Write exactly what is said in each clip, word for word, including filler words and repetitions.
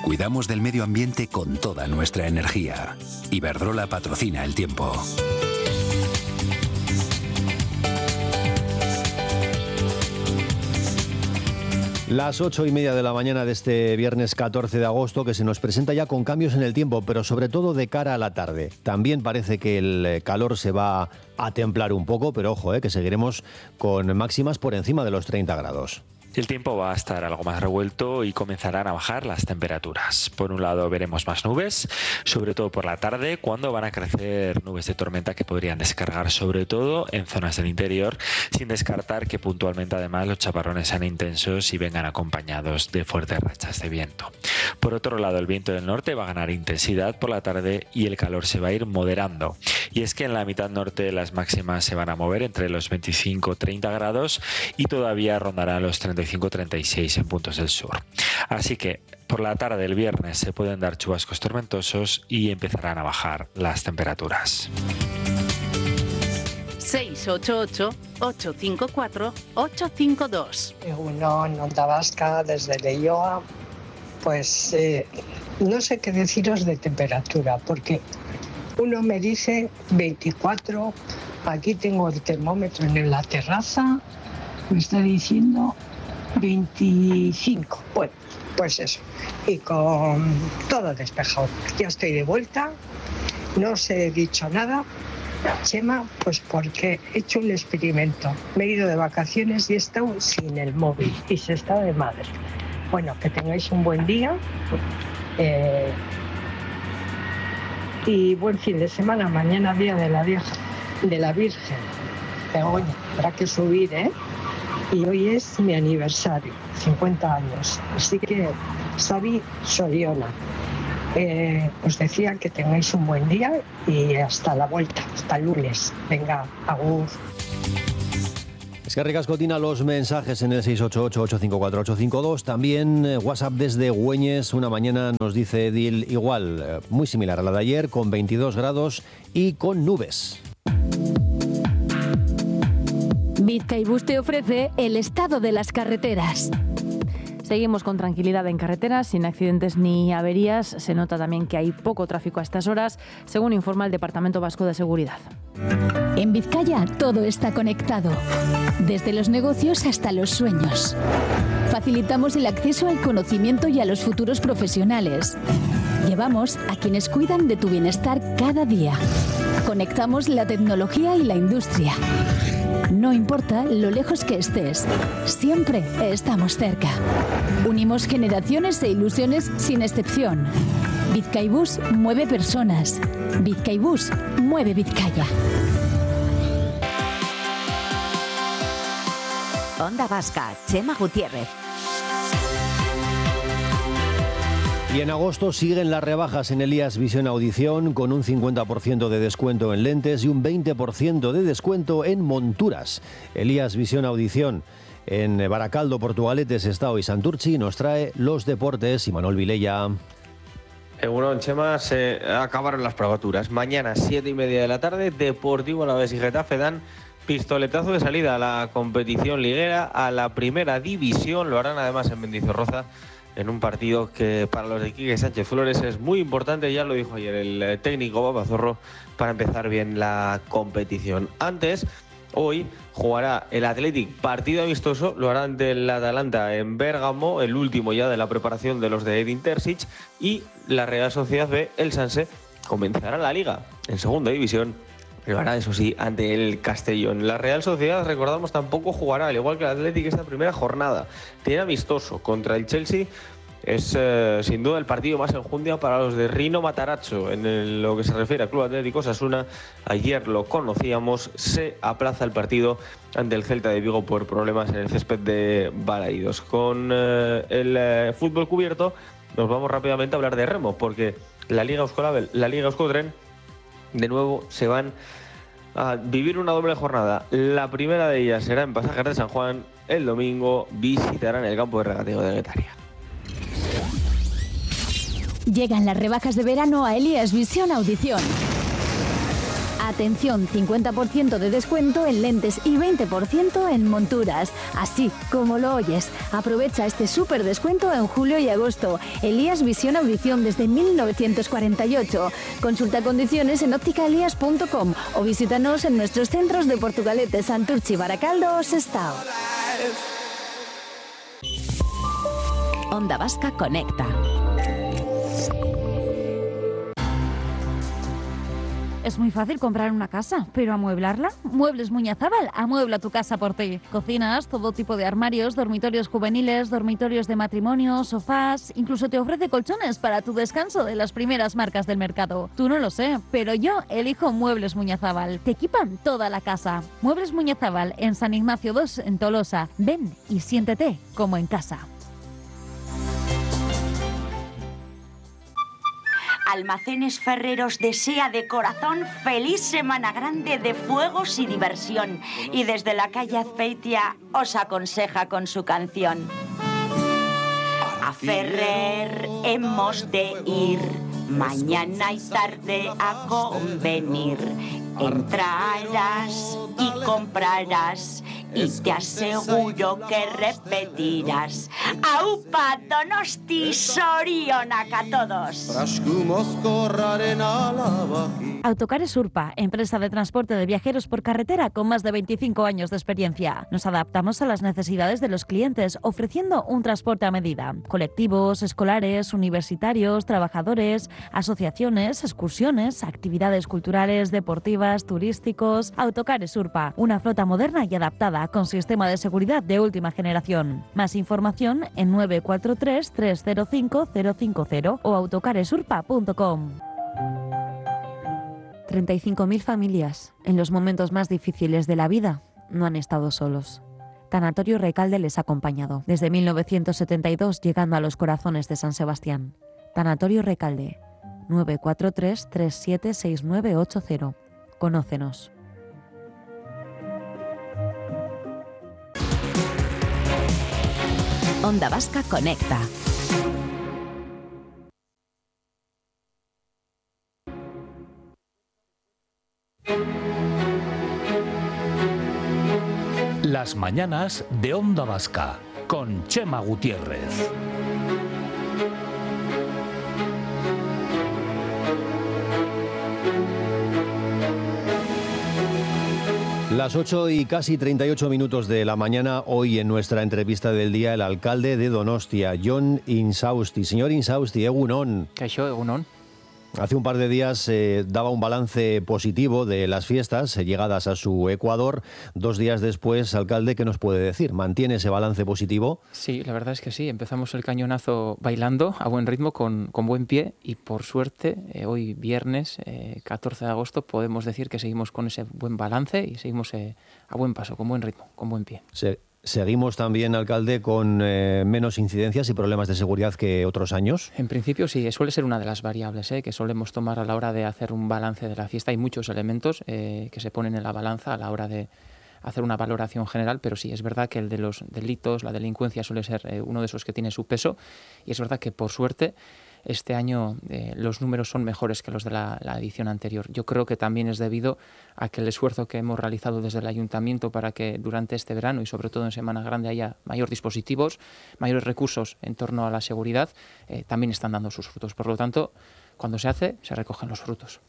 Cuidamos del medio ambiente con toda nuestra energía. Iberdrola patrocina el tiempo. Las ocho y media de la mañana de este viernes catorce de agosto, que se nos presenta ya con cambios en el tiempo, pero sobre todo de cara a la tarde. También parece que el calor se va a templar un poco, pero ojo, eh, que seguiremos con máximas por encima de los treinta grados. El tiempo va a estar algo más revuelto y comenzarán a bajar las temperaturas. Por un lado veremos más nubes, sobre todo por la tarde, cuando van a crecer nubes de tormenta que podrían descargar sobre todo en zonas del interior, sin descartar que puntualmente además los chaparrones sean intensos y vengan acompañados de fuertes rachas de viento. Por otro lado, el viento del norte va a ganar intensidad por la tarde y el calor se va a ir moderando. Y es que en la mitad norte las máximas se van a mover entre los veinticinco a treinta grados y todavía rondarán los treinta y cinco a treinta y seis en puntos del sur. Así que por la tarde del viernes se pueden dar chubascos tormentosos y empezarán a bajar las temperaturas. seis ocho ocho, ocho cinco cuatro, ocho cinco dos. Uno en Onda Vasca, desde Leioa, pues eh, no sé qué deciros de temperatura, porque uno me dice veinticuatro, aquí tengo el termómetro en la terraza, me está diciendo veinticinco. Bueno, pues eso. Y con todo despejado. Ya estoy de vuelta. No os he dicho nada, Chema, pues porque he hecho un experimento. Me he ido de vacaciones y he estado sin el móvil. Y se está de madre. Bueno, que tengáis un buen día. Eh, y buen fin de semana. Mañana día de la vieja, de la Virgen. Pero oye, habrá que subir, ¿eh? Y hoy es mi aniversario, cincuenta años. Así que, Xavi Soriona, eh, os decía que tengáis un buen día y hasta la vuelta, hasta el lunes. Venga, agur. Es que recascotina los mensajes en el seis ocho ocho, ocho cinco cuatro, ocho cinco dos. También eh, WhatsApp desde Güeñes. Una mañana nos dice Edil igual, eh, muy similar a la de ayer, con veintidós grados y con nubes. Bizkaibus te ofrece el estado de las carreteras. Seguimos con tranquilidad en carreteras, sin accidentes ni averías. Se nota también que hay poco tráfico a estas horas, según informa el Departamento Vasco de Seguridad. En Vizcaya todo está conectado, desde los negocios hasta los sueños. Facilitamos el acceso al conocimiento y a los futuros profesionales. Llevamos a quienes cuidan de tu bienestar cada día. Conectamos la tecnología y la industria. No importa lo lejos que estés, siempre estamos cerca. Unimos generaciones e ilusiones sin excepción. Bizkaibus mueve personas. Bizkaibus mueve Vizcaya. Onda Vasca, Chema Gutiérrez. Y en agosto siguen las rebajas en Elías Visión Audición, con un cincuenta por ciento de descuento en lentes y un veinte por ciento de descuento en monturas. Elías Visión Audición en Baracaldo, Portugalete, Sestao y Santurchi nos trae los deportes. Imanol Vilella. Egunon, Chema, se acabaron las probaturas. Mañana, siete y media de la tarde, Deportivo Alavés y Getafe dan pistoletazo de salida a la competición liguera, a la primera división. Lo harán además en Mendizorroza, en un partido que para los de Quique Sánchez Flores es muy importante, ya lo dijo ayer el técnico Babazorro, para empezar bien la competición. Antes, hoy jugará el Athletic partido amistoso, lo hará ante el Atalanta en Bérgamo, el último ya de la preparación de los de Edin Terzic, y la Real Sociedad B, el Sanse, comenzará la Liga en segunda división. Lo hará, eso sí, ante el Castellón. La Real Sociedad, recordamos, tampoco jugará, al igual que el Athletic, esta primera jornada. Tiene amistoso contra el Chelsea. Es eh, sin duda el partido más enjundia para los de Rino Matarazzo. En el, lo que se refiere al Club Atlético Osasuna, ayer lo conocíamos, se aplaza el partido ante el Celta de Vigo por problemas en el césped de Balaídos. Con eh, el eh, fútbol cubierto nos vamos rápidamente a hablar de remo, porque la Liga Euskolabel, la Liga Euskotren, de nuevo se van a vivir una doble jornada. La primera de ellas será en Pasajes de San Juan. El domingo visitarán el campo de regateo de Guetaria. Llegan las rebajas de verano a Elías Visión Audición. Atención, cincuenta por ciento de descuento en lentes y veinte por ciento en monturas. Así como lo oyes. Aprovecha este súper descuento en julio y agosto. Elías Visión Audición desde mil novecientos cuarenta y ocho. Consulta condiciones en óptica elías punto com o visítanos en nuestros centros de Portugalete, Santurchi, Baracaldo o Sestao. Onda Vasca Conecta. Es muy fácil comprar una casa, pero amueblarla. Muebles Muñazábal amuebla tu casa por ti. Cocinas, todo tipo de armarios, dormitorios juveniles, dormitorios de matrimonio, sofás. Incluso te ofrece colchones para tu descanso de las primeras marcas del mercado. Tú no lo sé, pero yo elijo Muebles Muñazábal. Te equipan toda la casa. Muebles Muñazábal en San Ignacio dos en Tolosa. Ven y siéntete como en casa. Almacenes Ferreros desea de corazón feliz Semana Grande de fuegos y diversión. Y desde la calle Azpeitia os aconseja con su canción. A Ferrer hemos de ir, mañana y tarde a convenir. Entrarás y comprarás y te aseguro que repetirás. Aupa Donosti Sorionak a todos. Autocares Urpa, empresa de transporte de viajeros por carretera con más de veinticinco años de experiencia. Nos adaptamos a las necesidades de los clientes, ofreciendo un transporte a medida. Colectivos, escolares, universitarios, trabajadores, asociaciones, excursiones, actividades culturales, deportivas, turísticos. Autocares Urpa, una flota moderna y adaptada con sistema de seguridad de última generación. Más información en nueve cuatro tres, tres cero cinco, cero cinco cero o autocaresurpa punto com. treinta y cinco mil familias, en los momentos más difíciles de la vida, no han estado solos. Tanatorio Recalde les ha acompañado, desde mil novecientos setenta y dos llegando a los corazones de San Sebastián. Tanatorio Recalde, nueve cuatro tres, tres siete seis nueve ocho cero. Conócenos. Onda Vasca Conecta. Las mañanas de Onda Vasca con Chema Gutiérrez. Las ocho y casi treinta y ocho minutos de la mañana, hoy en nuestra entrevista del día, el alcalde de Donostia, Jon Insausti. Señor Insausti, egunon. Kaixo, egunon. Hace un par de días eh, daba un balance positivo de las fiestas eh, llegadas a su Ecuador. Dos días después, alcalde, ¿qué nos puede decir? ¿Mantiene ese balance positivo? Sí, la verdad es que sí. Empezamos el cañonazo bailando a buen ritmo, con, con buen pie, y por suerte, eh, hoy viernes, eh, catorce de agosto, podemos decir que seguimos con ese buen balance y seguimos eh, a buen paso, con buen ritmo, con buen pie. Sí. ¿Seguimos también, alcalde, con eh, menos incidencias y problemas de seguridad que otros años? En principio sí, suele ser una de las variables eh, que solemos tomar a la hora de hacer un balance de la fiesta. Hay muchos elementos eh, que se ponen en la balanza a la hora de hacer una valoración general, pero sí, es verdad que el de los delitos, la delincuencia suele ser eh, uno de esos que tiene su peso, y es verdad que por suerte este año eh, los números son mejores que los de la, la edición anterior. Yo creo que también es debido a que el esfuerzo que hemos realizado desde el Ayuntamiento para que durante este verano y sobre todo en Semana Grande haya mayores dispositivos, mayores recursos en torno a la seguridad, eh, también están dando sus frutos. Por lo tanto, cuando se hace, se recogen los frutos.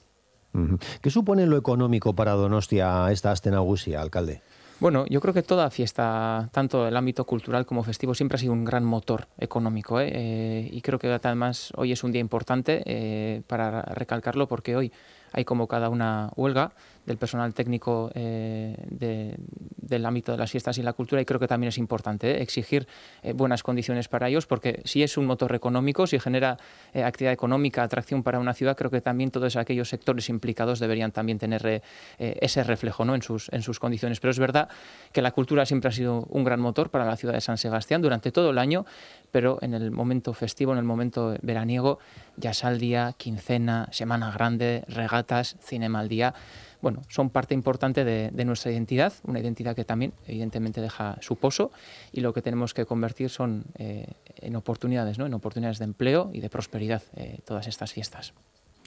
¿Qué supone lo económico para Donostia esta Aste Nagusia, alcalde? Bueno, yo creo que toda fiesta, tanto el ámbito cultural como festivo, siempre ha sido un gran motor económico, ¿eh? Eh, y creo que además hoy es un día importante eh, para recalcarlo, porque hoy hay convocada una huelga del personal técnico eh, de, del ámbito de las fiestas y la cultura, y creo que también es importante ¿eh? exigir eh, buenas condiciones para ellos, porque si es un motor económico, si genera eh, actividad económica, atracción para una ciudad, creo que también todos aquellos sectores implicados deberían también tener eh, ese reflejo, ¿no? en, sus, en sus condiciones. Pero es verdad que la cultura siempre ha sido un gran motor para la ciudad de San Sebastián durante todo el año, pero en el momento festivo, en el momento veraniego, Jazz al día, quincena, Semana Grande, regatas, cinema al día, bueno, son parte importante de, de nuestra identidad, una identidad que también evidentemente deja su pozo, y lo que tenemos que convertir son eh, en oportunidades, ¿no? en oportunidades de empleo y de prosperidad eh, todas estas fiestas.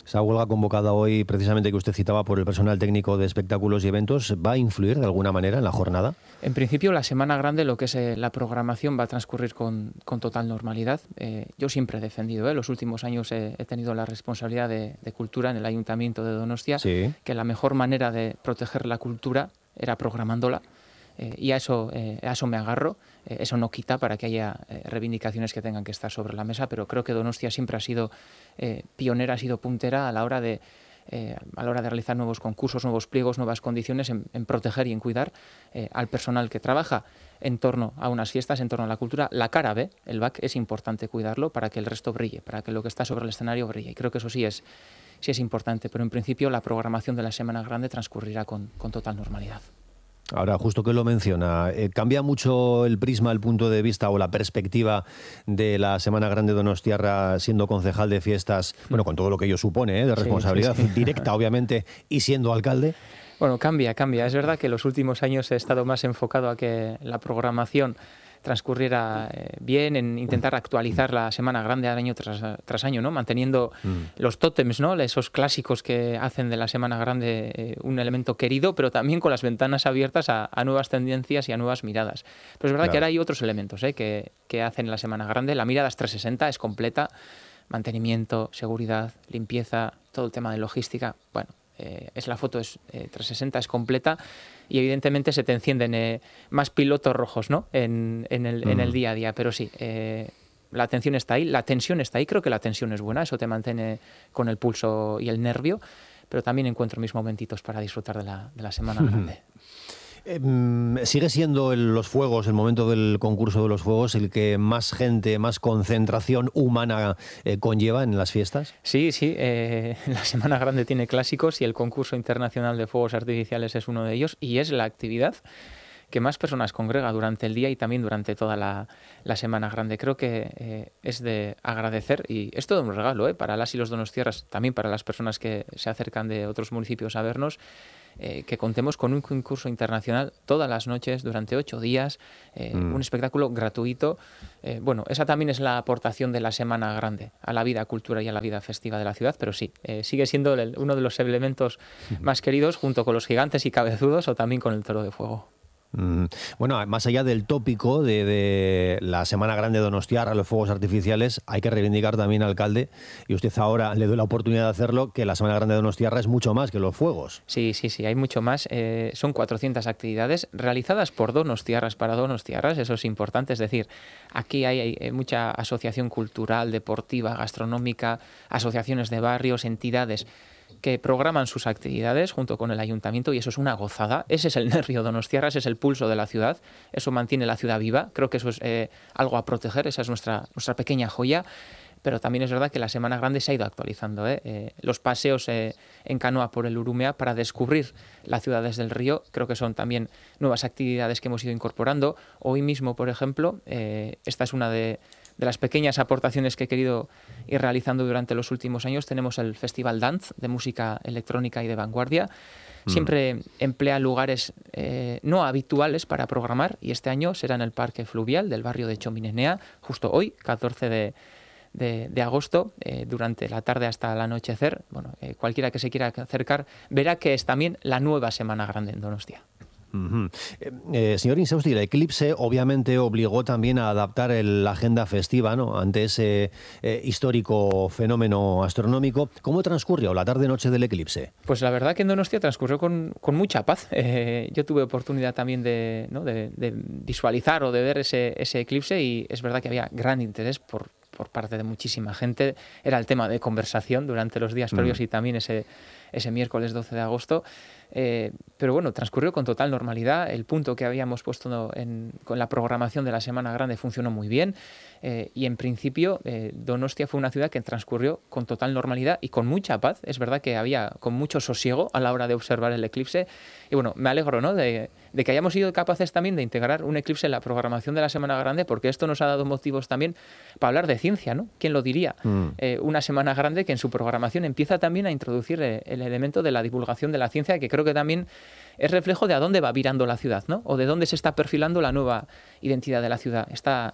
Esa huelga convocada hoy, precisamente que usted citaba por el personal técnico de espectáculos y eventos, ¿va a influir de alguna manera en la jornada? En principio, la Semana Grande, lo que es eh, la programación, va a transcurrir con, con total normalidad. Eh, yo siempre he defendido, eh, los últimos años eh, he tenido la responsabilidad de, de cultura en el Ayuntamiento de Donostia, sí. que la mejor manera de proteger la cultura era programándola. Eh, y a eso, eh, a eso me agarro. Eh, eso no quita para que haya eh, reivindicaciones que tengan que estar sobre la mesa, pero creo que Donostia siempre ha sido eh, pionera, ha sido puntera a la hora de eh, a la hora de realizar nuevos concursos, nuevos pliegos, nuevas condiciones en, en proteger y en cuidar eh, al personal que trabaja en torno a unas fiestas, en torno a la cultura. La cara B, el back, es importante cuidarlo para que el resto brille, para que lo que está sobre el escenario brille. Y creo que eso sí es, sí es importante, pero en principio la programación de la Semana Grande transcurrirá con, con total normalidad. Ahora, justo que lo menciona, eh, ¿cambia mucho el prisma, el punto de vista o la perspectiva de la Semana Grande Donostiarra siendo concejal de fiestas, bueno, con todo lo que ello supone, ¿eh? de responsabilidad sí, sí, sí. directa, obviamente, y siendo alcalde? Bueno, cambia, cambia. Es verdad que en los últimos años he estado más enfocado a que la programación transcurriera eh, bien, en intentar actualizar la Semana Grande año tras, tras año, ¿no? Manteniendo mm. los tótems, ¿no? Esos clásicos que hacen de la Semana Grande eh, un elemento querido, pero también con las ventanas abiertas a, a nuevas tendencias y a nuevas miradas. Pero es verdad claro. que ahora hay otros elementos ¿eh? que, que hacen la Semana Grande. La mirada es trescientos sesenta, es completa. Mantenimiento, seguridad, limpieza, todo el tema de logística. Bueno, eh, es la foto es eh, trescientos sesenta, es completa. Y evidentemente se te encienden eh, más pilotos rojos, ¿no? en, en, el, mm. en el día a día. Pero sí, eh, la atención está ahí, la tensión está ahí. Creo que la tensión es buena, eso te mantiene con el pulso y el nervio. Pero también encuentro mis momentitos para disfrutar de la, de la Semana Grande. Eh, ¿Sigue siendo el, los fuegos, el momento del concurso de los fuegos, el que más gente, más concentración humana eh, conlleva en las fiestas? Sí, sí. Eh, la Semana Grande tiene clásicos y el concurso internacional de fuegos artificiales es uno de ellos, y es la actividad que más personas congrega durante el día y también durante toda la, la Semana Grande. Creo que eh, es de agradecer, y es todo un regalo eh, para las y los donostiarras, también para las personas que se acercan de otros municipios a vernos, Eh, que contemos con un concurso internacional todas las noches durante ocho días, eh, mm. un espectáculo gratuito. Eh, bueno, esa también es la aportación de la Semana Grande a la vida cultura y a la vida festiva de la ciudad, pero sí, eh, sigue siendo el, uno de los elementos más queridos, junto con los gigantes y cabezudos o también con el toro de fuego. Mm. Bueno, más allá del tópico de, de la Semana Grande Donostiarra, los fuegos artificiales, hay que reivindicar también, alcalde, y usted ahora le doy la oportunidad de hacerlo, que la Semana Grande Donostiarra es mucho más que los fuegos. Sí, sí, sí, hay mucho más. Eh, son cuatrocientas actividades realizadas por donostiarras para donostiarras, eso es importante, es decir, aquí hay, hay mucha asociación cultural, deportiva, gastronómica, asociaciones de barrios, entidades que programan sus actividades junto con el ayuntamiento, y eso es una gozada. Ese es el nervio donostiarra, ese es el pulso de la ciudad, eso mantiene la ciudad viva. Creo que eso es eh, algo a proteger, esa es nuestra, nuestra pequeña joya. Pero también es verdad que la Semana Grande se ha ido actualizando. ¿eh? Eh, los paseos eh, en canoa por el Urumea para descubrir las ciudades del río, creo que son también nuevas actividades que hemos ido incorporando. Hoy mismo, por ejemplo, eh, esta es una de, de las pequeñas aportaciones que he querido ir realizando durante los últimos años. Tenemos el Festival Dance de música electrónica y de vanguardia. Siempre mm. emplea lugares eh, no habituales para programar, y este año será en el Parque Fluvial del barrio de Chominenea, justo hoy, catorce de De, de agosto, eh, durante la tarde hasta el anochecer. Bueno, eh, cualquiera que se quiera acercar verá que es también la nueva Semana Grande en Donostia. Uh-huh. eh, eh, señor Insausti, el eclipse obviamente obligó también a adaptar el, la agenda festiva, ¿no?, ante ese eh, histórico fenómeno astronómico. ¿Cómo transcurrió la tarde-noche del eclipse? Pues la verdad que en Donostia transcurrió con, con mucha paz. Eh, yo tuve oportunidad también de, ¿no?, de, de visualizar o de ver ese, ese eclipse, y es verdad que había gran interés por por parte de muchísima gente. Era el tema de conversación durante los días previos mm. y también ese, ese miércoles doce de agosto. Eh, pero bueno, transcurrió con total normalidad. El punto que habíamos puesto en, con la programación de la Semana Grande funcionó muy bien. Eh, y en principio eh, Donostia fue una ciudad que transcurrió con total normalidad y con mucha paz. Es verdad que había con mucho sosiego a la hora de observar el eclipse. Y bueno, me alegro, ¿no?, de, de que hayamos sido capaces también de integrar un eclipse en la programación de la Semana Grande, porque esto nos ha dado motivos también para hablar de ciencia, ¿no? ¿Quién lo diría? Mm. Eh, una Semana Grande que en su programación empieza también a introducir eh, el elemento de la divulgación de la ciencia, que creo que también es reflejo de a dónde va virando la ciudad, ¿no?, o de dónde se está perfilando la nueva identidad de la ciudad. Está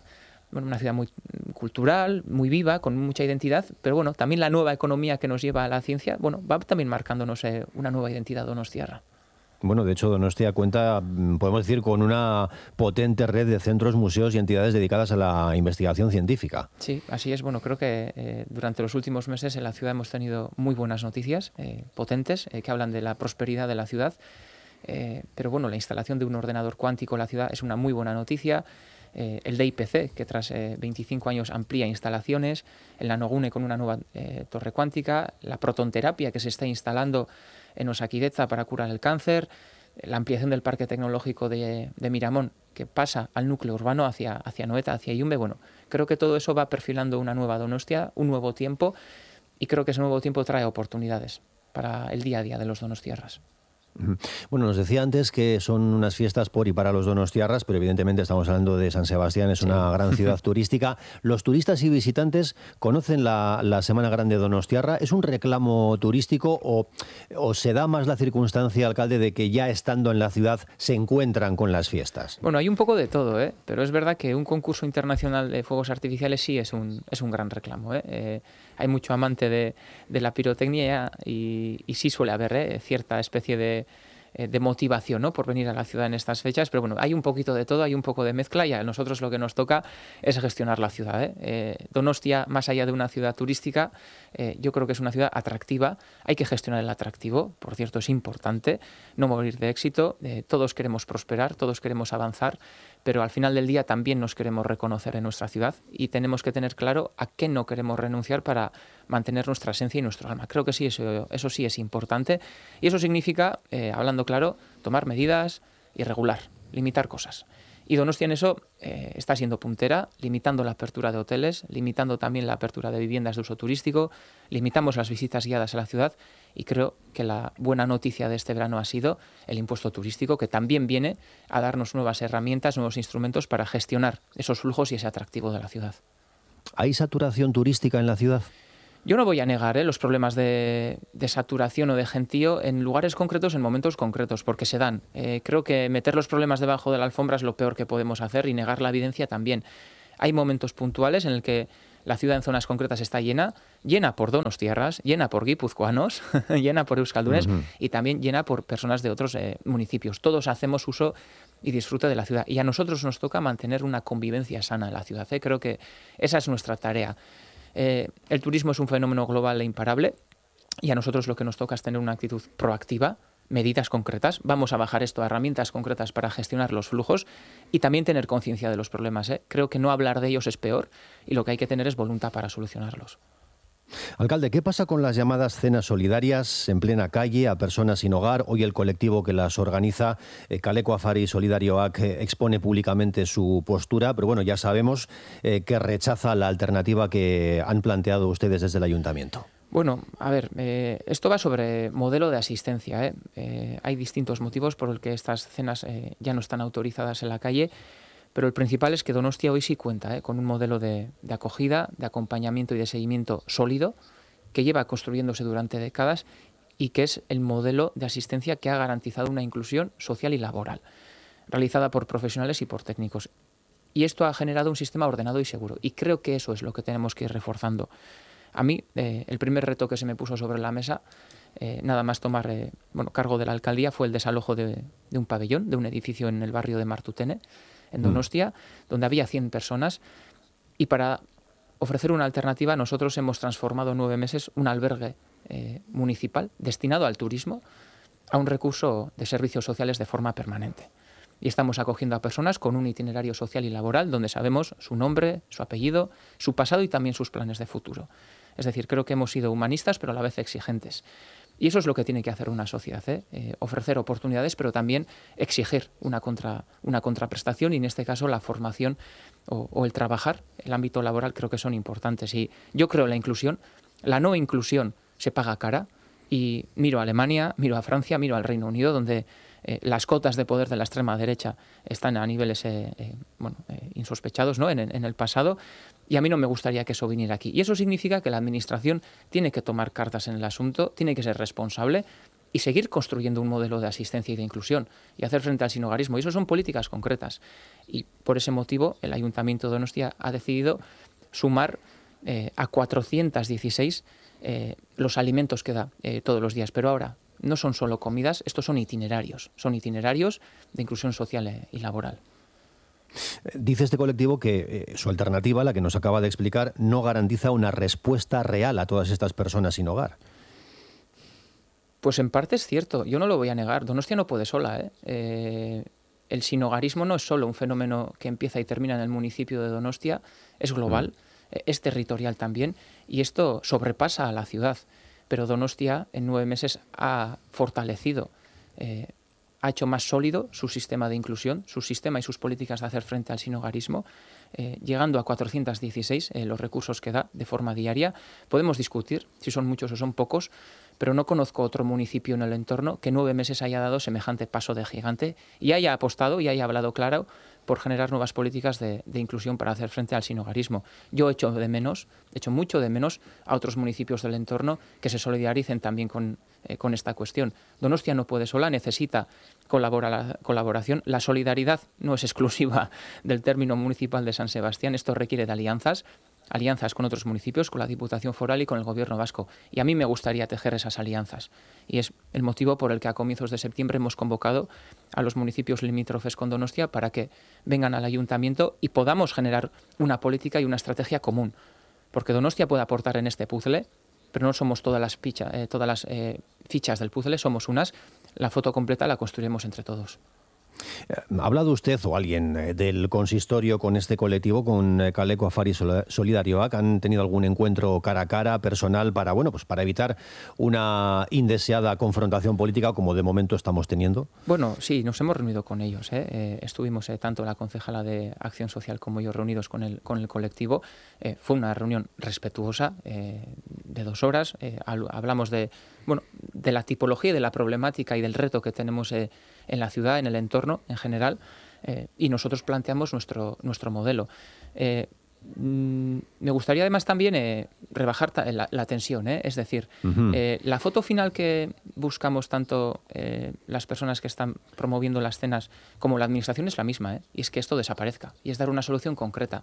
bueno, una ciudad muy cultural, muy viva, con mucha identidad, pero bueno, también la nueva economía que nos lleva a la ciencia, bueno, va también marcándonos eh, una nueva identidad donostiarra. Bueno, de hecho, Donostia cuenta, podemos decir, con una potente red de centros, museos y entidades dedicadas a la investigación científica. Sí, así es. Bueno, creo que eh, durante los últimos meses en la ciudad hemos tenido muy buenas noticias, eh, potentes, eh, que hablan de la prosperidad de la ciudad. Eh, pero bueno, la instalación de un ordenador cuántico en la ciudad es una muy buena noticia. Eh, el D I P C, que tras eh, veinticinco años amplía instalaciones, el Nanogune con una nueva eh, torre cuántica, la protonterapia que se está instalando en Osakidetza para curar el cáncer, la ampliación del parque tecnológico de, de Miramón, que pasa al núcleo urbano hacia, hacia Noeta, hacia Yumbe. Bueno, creo que todo eso va perfilando una nueva Donostia, un nuevo tiempo, y creo que ese nuevo tiempo trae oportunidades para el día a día de los donostiarras. Bueno, nos decía antes que son unas fiestas por y para los donostiarras, pero evidentemente estamos hablando de San Sebastián, es sí. una gran ciudad turística. ¿Los turistas y visitantes conocen la, la Semana Grande Donostiarra? ¿Es un reclamo turístico o, o se da más la circunstancia, alcalde, de que ya estando en la ciudad se encuentran con las fiestas? Bueno, hay un poco de todo, ¿eh? Pero es verdad que un concurso internacional de fuegos artificiales sí es un, es un gran reclamo, ¿eh? Eh, hay mucho amante de, de la pirotecnia y, y sí suele haber ¿eh? cierta especie de de motivación, ¿no?, por venir a la ciudad en estas fechas, pero bueno, hay un poquito de todo, hay un poco de mezcla y a nosotros lo que nos toca es gestionar la ciudad, ¿eh? Eh, Donostia, más allá de una ciudad turística, eh, yo creo que es una ciudad atractiva, hay que gestionar el atractivo, por cierto, es importante no morir de éxito, eh, todos queremos prosperar, todos queremos avanzar, pero al final del día también nos queremos reconocer en nuestra ciudad y tenemos que tener claro a qué no queremos renunciar para mantener nuestra esencia y nuestro alma. Creo que sí, eso, eso sí es importante y eso significa, eh, hablando claro, tomar medidas y regular, limitar cosas. Y Donostia en eso eh, está siendo puntera, limitando la apertura de hoteles, limitando también la apertura de viviendas de uso turístico, limitamos las visitas guiadas a la ciudad y creo que la buena noticia de este verano ha sido el impuesto turístico, que también viene a darnos nuevas herramientas, nuevos instrumentos para gestionar esos flujos y ese atractivo de la ciudad. ¿Hay saturación turística en la ciudad? Yo no voy a negar ¿eh? los problemas de, de saturación o de gentío en lugares concretos, en momentos concretos, porque se dan. Eh, creo que meter los problemas debajo de la alfombra es lo peor que podemos hacer y negar la evidencia también. Hay momentos puntuales en el que la ciudad en zonas concretas está llena, llena por donostiarras, llena por guipuzcoanos, llena por euskaldunes uh-huh. y también llena por personas de otros eh, municipios. Todos hacemos uso y disfrute de la ciudad y a nosotros nos toca mantener una convivencia sana en la ciudad. ¿eh? Creo que esa es nuestra tarea. Eh, el turismo es un fenómeno global e imparable y a nosotros lo que nos toca es tener una actitud proactiva, medidas concretas, vamos a bajar esto a herramientas concretas para gestionar los flujos y también tener conciencia de los problemas. ¿eh? Creo que no hablar de ellos es peor y lo que hay que tener es voluntad para solucionarlos. Alcalde, ¿qué pasa con las llamadas cenas solidarias en plena calle a personas sin hogar? Hoy el colectivo que las organiza, eh, Kaleko Afari Solidarioak, eh, expone públicamente su postura, pero bueno, ya sabemos eh, que rechaza la alternativa que han planteado ustedes desde el ayuntamiento. Bueno, a ver, eh, esto va sobre modelo de asistencia. ¿eh? Eh, hay distintos motivos por los que estas cenas eh, ya no están autorizadas en la calle, pero el principal es que Donostia hoy sí cuenta ¿eh? con un modelo de, de acogida, de acompañamiento y de seguimiento sólido que lleva construyéndose durante décadas y que es el modelo de asistencia que ha garantizado una inclusión social y laboral, realizada por profesionales y por técnicos. Y esto ha generado un sistema ordenado y seguro. Y creo que eso es lo que tenemos que ir reforzando. A mí, eh, el primer reto que se me puso sobre la mesa, eh, nada más tomar eh, bueno, cargo de la alcaldía, fue el desalojo de, de un pabellón, de un edificio en el barrio de Martutene, en Donostia, mm. donde había cien personas. Y para ofrecer una alternativa, nosotros hemos transformado en nueve meses un albergue eh, municipal destinado al turismo a un recurso de servicios sociales de forma permanente. Y estamos acogiendo a personas con un itinerario social y laboral donde sabemos su nombre, su apellido, su pasado y también sus planes de futuro. Es decir, creo que hemos sido humanistas, pero a la vez exigentes. Y eso es lo que tiene que hacer una sociedad, ¿eh? Eh, ofrecer oportunidades, pero también exigir una, contra, una contraprestación y en este caso la formación o, o el trabajar, el ámbito laboral creo que son importantes. Y yo creo en la inclusión, la no inclusión se paga cara y miro a Alemania, miro a Francia, miro al Reino Unido, donde eh, las cotas de poder de la extrema derecha están a niveles eh, eh, bueno, eh, insospechados, ¿no? en, en el pasado. Y a mí no me gustaría que eso viniera aquí. Y eso significa que la Administración tiene que tomar cartas en el asunto, tiene que ser responsable y seguir construyendo un modelo de asistencia y de inclusión y hacer frente al sinhogarismo. Y eso son políticas concretas. Y por ese motivo el Ayuntamiento de Donostia ha decidido sumar eh, a cuatrocientos dieciséis eh, los alimentos que da eh, todos los días. Pero ahora no son solo comidas, estos son itinerarios. Son itinerarios de inclusión social eh, y laboral. Dice este colectivo que eh, su alternativa, la que nos acaba de explicar, no garantiza una respuesta real a todas estas personas sin hogar. Pues en parte es cierto, yo no lo voy a negar. Donostia no puede sola. ¿eh? Eh, el sinhogarismo no es solo un fenómeno que empieza y termina en el municipio de Donostia, es global, mm. eh, es territorial también, y esto sobrepasa a la ciudad. Pero Donostia en nueve meses ha fortalecido, eh, ha hecho más sólido su sistema de inclusión, su sistema y sus políticas de hacer frente al sinhogarismo, eh, llegando a cuatrocientos dieciséis eh, los recursos que da de forma diaria. Podemos discutir si son muchos o son pocos, pero no conozco otro municipio en el entorno que nueve meses haya dado semejante paso de gigante y haya apostado y haya hablado claro por generar nuevas políticas de, de inclusión para hacer frente al sinhogarismo. Yo echo de menos, echo mucho de menos a otros municipios del entorno que se solidaricen también con, eh, con esta cuestión. Donostia no puede sola, necesita colabora, colaboración. La solidaridad no es exclusiva del término municipal de San Sebastián, esto requiere de alianzas, alianzas con otros municipios, con la Diputación Foral y con el Gobierno vasco. Y a mí me gustaría tejer esas alianzas. Y es el motivo por el que a comienzos de septiembre hemos convocado a los municipios limítrofes con Donostia para que vengan al Ayuntamiento y podamos generar una política y una estrategia común. Porque Donostia puede aportar en este puzzle, pero no somos todas las, ficha, eh, todas las eh, fichas del puzzle, somos unas. La foto completa la construiremos entre todos. ¿Ha hablado usted o alguien del consistorio con este colectivo, con Kaleko Afari Solidarioak? ¿Han tenido algún encuentro cara a cara, personal, para bueno, pues para evitar una indeseada confrontación política como de momento estamos teniendo? Bueno, sí, nos hemos reunido con ellos. ¿eh? Eh, estuvimos eh, tanto la concejala de Acción Social como yo reunidos con el, con el colectivo. Eh, fue una reunión respetuosa eh, de dos horas. Eh, hablamos de, bueno, de la tipología y de la problemática y del reto que tenemos eh, en la ciudad, en el entorno en general, eh, y nosotros planteamos nuestro, nuestro modelo. Eh, mm, me gustaría además también eh, rebajar ta la, la tensión, ¿eh? es decir, uh-huh. eh, la foto final que buscamos tanto eh, las personas que están promoviendo las cenas como la administración es la misma, ¿eh? y es que esto desaparezca, y es dar una solución concreta.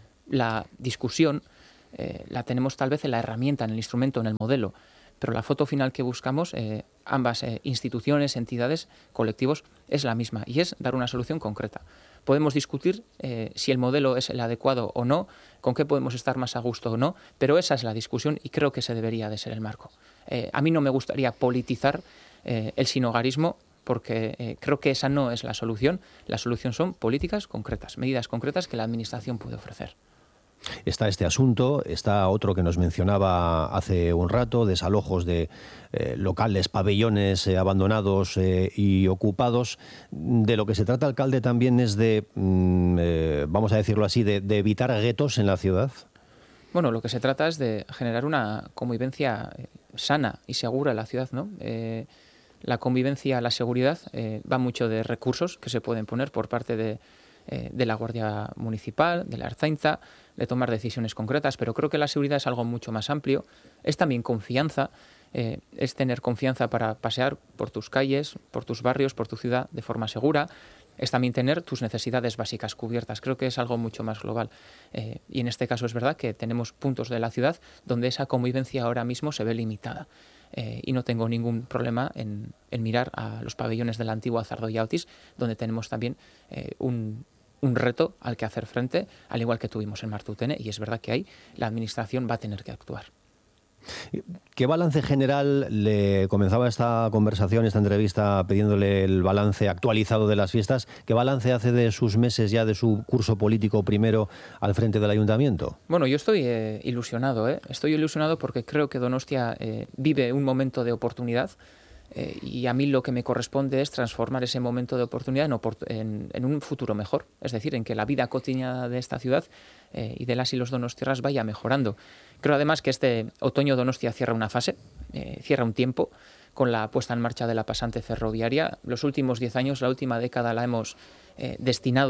La discusión eh, la tenemos tal vez en la herramienta, en el instrumento, en el modelo, pero la foto final que buscamos, eh, ambas eh, instituciones, entidades, colectivos, es la misma y es dar una solución concreta. Podemos discutir eh, si el modelo es el adecuado o no, con qué podemos estar más a gusto o no, pero esa es la discusión y creo que ese debería de ser el marco. Eh, a mí no me gustaría politizar eh, el sinhogarismo porque eh, creo que esa no es la solución. La solución son políticas concretas, medidas concretas que la Administración puede ofrecer. Está este asunto, está otro que nos mencionaba hace un rato, desalojos de eh, locales, pabellones eh, abandonados eh, y ocupados. De lo que se trata, alcalde, también es de, mm, eh, vamos a decirlo así, de, de evitar guetos en la ciudad. Bueno, lo que se trata es de generar una convivencia sana y segura en la ciudad, ¿no? Eh, la convivencia, la seguridad, eh, va mucho de recursos que se pueden poner por parte de, eh, de la Guardia Municipal, de la Ertzaintza, de tomar decisiones concretas, pero creo que la seguridad es algo mucho más amplio. Es también confianza, eh, es tener confianza para pasear por tus calles, por tus barrios, por tu ciudad de forma segura. Es también tener tus necesidades básicas cubiertas. Creo que es algo mucho más global. Eh, y en este caso es verdad que tenemos puntos de la ciudad donde esa convivencia ahora mismo se ve limitada. Eh, y no tengo ningún problema en, en mirar a los pabellones de la antigua Zardoya Otis, donde tenemos también eh, un... un reto al que hacer frente, al igual que tuvimos en Martutene, y es verdad que ahí la Administración va a tener que actuar. ¿Qué balance general le comenzaba esta conversación, esta entrevista, pidiéndole el balance actualizado de las fiestas? ¿Qué balance hace de sus meses ya, de su curso político primero al frente del Ayuntamiento? Bueno, yo estoy eh, ilusionado, ¿eh? Estoy ilusionado porque creo que Donostia eh, vive un momento de oportunidad. Eh, y a mí lo que me corresponde es transformar ese momento de oportunidad en, opor en, en un futuro mejor. Es decir, en que la vida cotidiana de esta ciudad eh, y de las y los donostiarras vaya mejorando. Creo además que este otoño Donostia cierra una fase, eh, cierra un tiempo con la puesta en marcha de la pasante ferroviaria. Los últimos diez años, la última década la hemos eh, destinado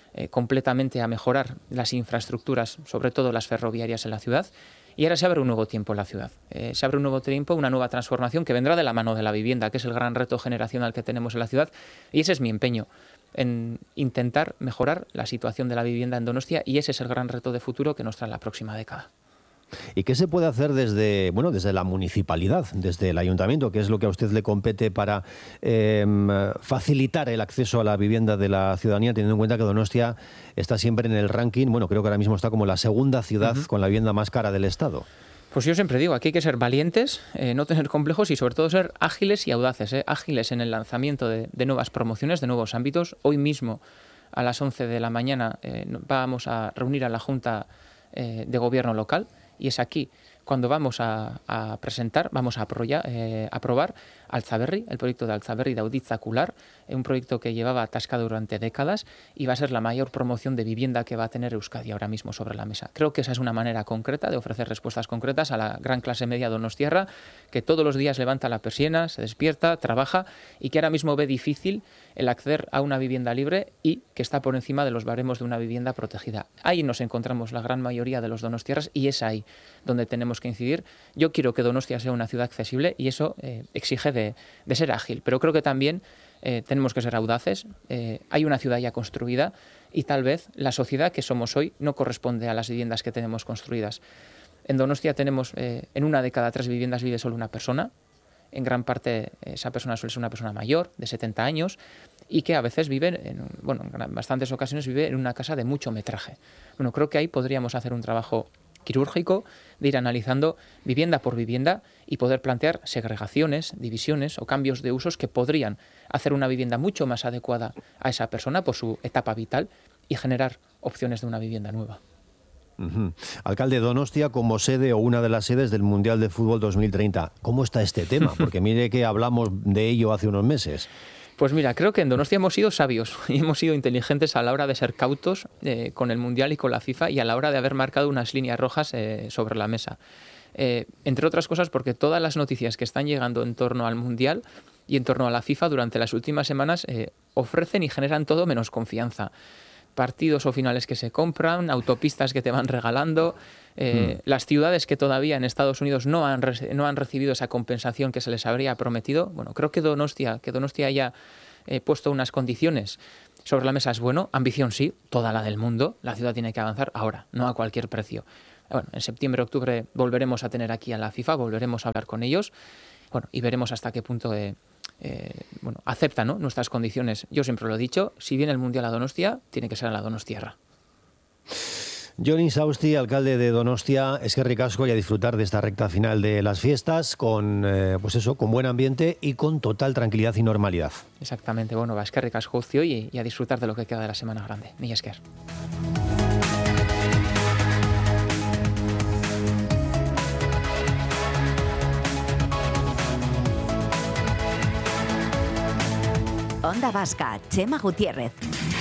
eh, completamente a mejorar las infraestructuras, sobre todo las ferroviarias en la ciudad. Y ahora se abre un nuevo tiempo en la ciudad. Eh, se abre un nuevo tiempo, una nueva transformación que vendrá de la mano de la vivienda, que es el gran reto generacional que tenemos en la ciudad. Y ese es mi empeño, en intentar mejorar la situación de la vivienda en Donostia, y ese es el gran reto de futuro que nos trae la próxima década. ¿Y qué se puede hacer desde, bueno, desde la municipalidad, desde el ayuntamiento, que es lo que a usted le compete para eh, facilitar el acceso a la vivienda de la ciudadanía, teniendo en cuenta que Donostia está siempre en el ranking, bueno, creo que ahora mismo está como la segunda ciudad uh-huh. con la vivienda más cara del Estado? Pues yo siempre digo, aquí hay que ser valientes, eh, no tener complejos y sobre todo ser ágiles y audaces, eh, ágiles en el lanzamiento de, de nuevas promociones, de nuevos ámbitos. Hoy mismo a las once de la mañana eh, vamos a reunir a la Junta eh, de Gobierno local. Y es aquí cuando vamos a, a presentar, vamos a aproya, eh, aprobar Altzaberri, el proyecto de Altzaberri de Auditzacular, un proyecto que llevaba atascado durante décadas y va a ser la mayor promoción de vivienda que va a tener Euskadi ahora mismo sobre la mesa. Creo que esa es una manera concreta de ofrecer respuestas concretas a la gran clase media donostiarra, que todos los días levanta la persiana, se despierta, trabaja y que ahora mismo ve difícil el acceder a una vivienda libre y que está por encima de los baremos de una vivienda protegida. Ahí nos encontramos la gran mayoría de los donostiarras y es ahí donde tenemos que incidir. Yo quiero que Donostia sea una ciudad accesible y eso eh, exige de, de ser ágil, pero creo que también eh, tenemos que ser audaces. Eh, hay una ciudad ya construida y tal vez la sociedad que somos hoy no corresponde a las viviendas que tenemos construidas. En Donostia tenemos, eh, en una de cada tres viviendas vive solo una persona. En gran parte esa persona suele ser una persona mayor, de setenta años, y que a veces vive, en, bueno, en bastantes ocasiones vive en una casa de mucho metraje. Bueno, creo que ahí podríamos hacer un trabajo quirúrgico de ir analizando vivienda por vivienda y poder plantear segregaciones, divisiones o cambios de usos que podrían hacer una vivienda mucho más adecuada a esa persona por su etapa vital y generar opciones de una vivienda nueva. Uh-huh. Alcalde, Donostia como sede o una de las sedes del Mundial de Fútbol dos mil treinta. ¿Cómo está este tema? Porque mire que hablamos de ello hace unos meses. Pues mira, creo que en Donostia hemos sido sabios y hemos sido inteligentes a la hora de ser cautos eh, con el Mundial y con la FIFA y a la hora de haber marcado unas líneas rojas eh, sobre la mesa. Eh, entre otras cosas porque todas las noticias que están llegando en torno al Mundial y en torno a la FIFA durante las últimas semanas eh, ofrecen y generan todo menos confianza. Partidos o finales que se compran, autopistas que te van regalando, eh, mm. las ciudades que todavía en Estados Unidos no han, re- no han recibido esa compensación que se les habría prometido. Bueno, creo que Donostia, que Donostia haya eh, puesto unas condiciones sobre la mesa es bueno, ambición sí, toda la del mundo, la ciudad tiene que avanzar ahora, no a cualquier precio. Bueno, en septiembre, octubre volveremos a tener aquí a la FIFA, volveremos a hablar con ellos, bueno, y veremos hasta qué punto eh, eh, bueno, aceptan, ¿no?, nuestras condiciones. Yo siempre lo he dicho, si viene el Mundial a Donostia, tiene que ser a la Donostiarra. Jon Insausti, alcalde de Donostia, eskerrik asko y a disfrutar de esta recta final de las fiestas con, eh, pues eso, con buen ambiente y con total tranquilidad y normalidad. Exactamente, bueno, va, eskerrik asko y, y a disfrutar de lo que queda de la Semana Grande. Mila esker. Onda Vasca, Chema Gutiérrez.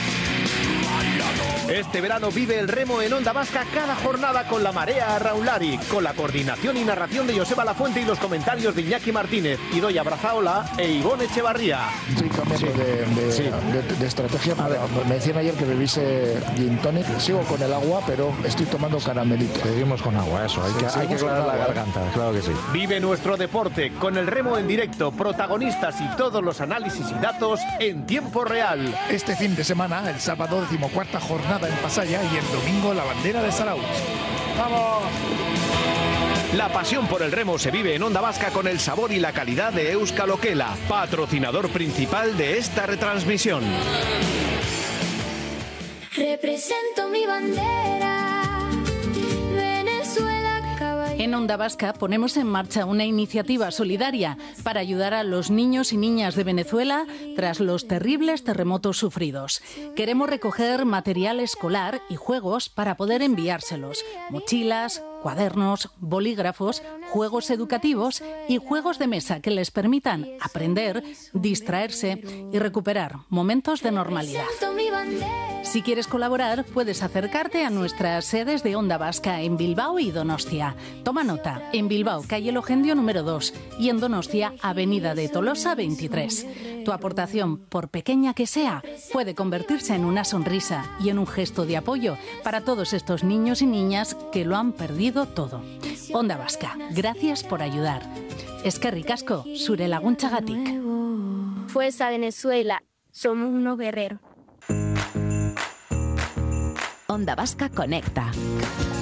Este verano vive el remo en Onda Vasca cada jornada con la Marea Arraunlari, con la coordinación y narración de Joseba Lafuente y los comentarios de Iñaki Martínez, Idoia Brazaola e Ivonne Echevarría. Estoy cambiando sí. de, de, sí. de, de estrategia. A ver, me decían ayer que bebiese gin tonic. Sigo con el agua, pero estoy tomando caramelito. Seguimos con agua, eso. Hay sí, que, hay que aclarar la garganta, claro que sí. Vive nuestro deporte con el remo en directo, protagonistas y todos los análisis y datos en tiempo real. Este fin de semana, el sábado, decimocuarta jornada en Pasaya y el domingo la bandera de Zarautz. ¡Vamos! La pasión por el remo se vive en Onda Vasca con el sabor y la calidad de Euskal Okela, patrocinador principal de esta retransmisión. Represento mi bandera, Venezuela, caballero. En Onda Vasca ponemos en marcha una iniciativa solidaria para ayudar a los niños y niñas de Venezuela tras los terribles terremotos sufridos. Queremos recoger material escolar y juegos para poder enviárselos. Mochilas, cuadernos, bolígrafos, juegos educativos y juegos de mesa que les permitan aprender, distraerse y recuperar momentos de normalidad. Si quieres colaborar, puedes acercarte a nuestras sedes de Onda Vasca en Bilbao y Donostia. Toma nota, en Bilbao, calle Logendio número dos, y en Donostia, avenida de Tolosa veintitrés. Tu aportación, por pequeña que sea, puede convertirse en una sonrisa y en un gesto de apoyo para todos estos niños y niñas que lo han perdido todo. Onda Vasca, gracias por ayudar. Eskerrik asko, zure laguntzagatik. Fuerza Venezuela, somos unos guerreros. Onda Vasca conecta.